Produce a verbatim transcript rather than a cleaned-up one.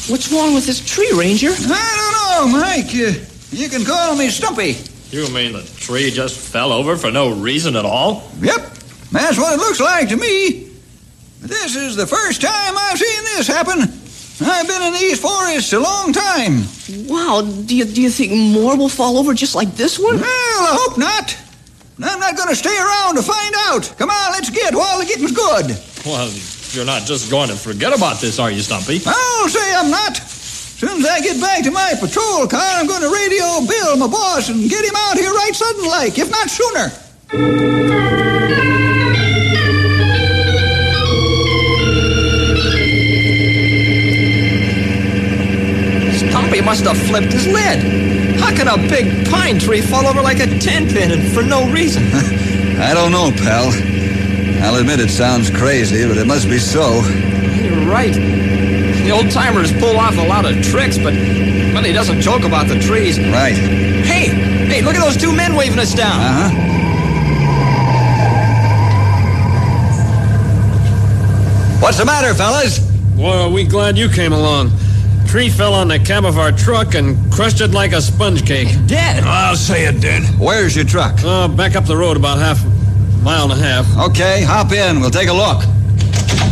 What's wrong with this tree, Ranger? I don't know, Mike. Uh, you can call me Stumpy. You mean the tree just fell over for no reason at all? Yep, that's what it looks like to me. This is the first time I've seen this happen. I've been in these forests a long time. Wow, do you, do you think more will fall over just like this one? Well, I hope not. I'm not going to stay around to find out. Come on, let's get while the getting's good. Well, you're not just going to forget about this, are you, Stumpy? I'll say I'm not. As soon as I get back to my patrol car, I'm going to radio Bill, my boss, and get him out here right sudden-like, if not sooner. Stumpy must have flipped his lid. How can a big pine tree fall over like a ten pin and for no reason? I don't know, pal. I'll admit it sounds crazy, but it must be so. You're right. The old-timers pull off a lot of tricks, but, but he doesn't joke about the trees. Right. Hey, hey, look at those two men waving us down. Uh-huh. What's the matter, fellas? Boy, are we glad you came along. Tree fell on the cab of our truck and crushed it like a sponge cake. Dead? I'll say it did. Where's your truck? Uh, back up the road about half a mile and a half. Okay, hop in. We'll take a look.